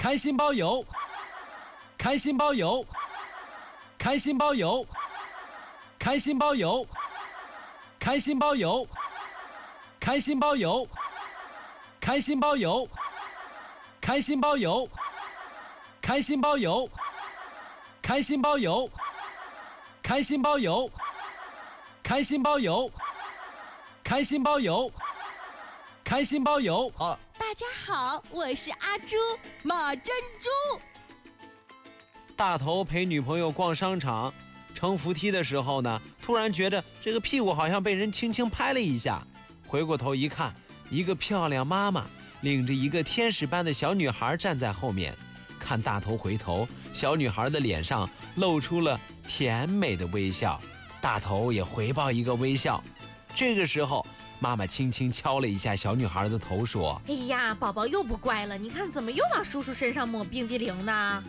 开心包邮，开心包邮，开心包邮，开心包邮，开心包邮，开心包邮，开心包邮，开心包邮，开心包邮，开心包邮，开心包邮，开心包邮，开心包邮，开心包邮。 大家好，我是阿朱马珍珠。 大头陪女朋友逛商场，乘扶梯的时候呢，突然觉得这个屁股好像被人轻轻拍了一下，回过头一看，一个漂亮妈妈领着一个天使般的小女孩站在后面。看大头回头，小女孩的脸上露出了甜美的微笑，大头也回报一个微笑。这个时候，妈妈轻轻敲了一下小女孩的头，说： 哎呀，宝宝又不乖了，你看怎么又往叔叔身上抹冰激凌呢？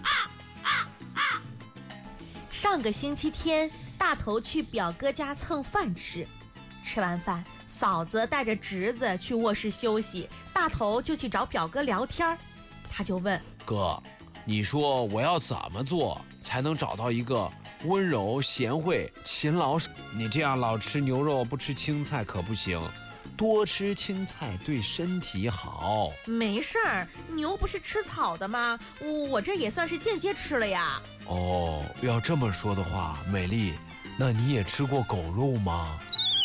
上个星期天，大头去表哥家蹭饭吃，吃完饭，嫂子带着侄子去卧室休息，大头就去找表哥聊天。他就问哥，你说我要怎么做才能找到一个温柔、贤惠、勤劳？你这样老吃牛肉不吃青菜可不行，多吃青菜对身体好。 没事儿，牛不是吃草的吗？我这也算是间接吃了呀。 哦，要这么说的话，美丽，那你也吃过狗肉吗？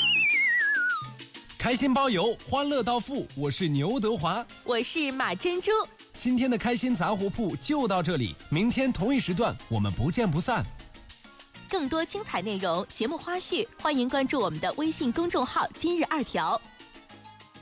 开心包邮，欢乐到付。我是牛德华， 我是马珍珠。 今天的开心杂货铺就到这里，明天同一时段我们不见不散。 更多精彩内容、节目花絮，欢迎关注我们的微信公众号“今日2条”。